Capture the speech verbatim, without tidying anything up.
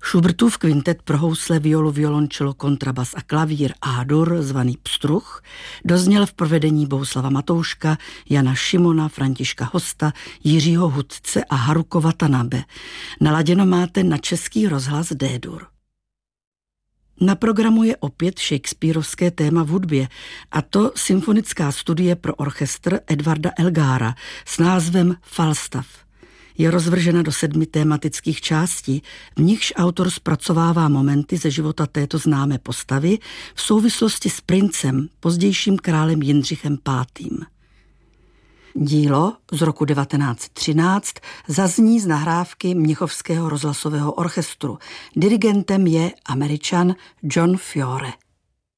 Schubertův kvintet pro housle, violu, violončelo, kontrabas a klavír A-dur, zvaný Pstruh, dozněl v provedení Bohuslava Matouška, Jana Šimona, Františka Hosta, Jiřího Hudce a Haruko Watanabe. Naladěno máte na Český rozhlas D-dur. Na programu je opět shakespearovské téma v hudbě, a to symfonická studie pro orchestr Edvarda Elgára s názvem Falstaff. Je rozvržena do sedmi tématických částí, v nichž autor zpracovává momenty ze života této známé postavy v souvislosti s princem, pozdějším králem Jindřichem pátým. Dílo z roku devatenáct třináct zazní z nahrávky Mnichovského rozhlasového orchestru. Dirigentem je Američan John Fiore.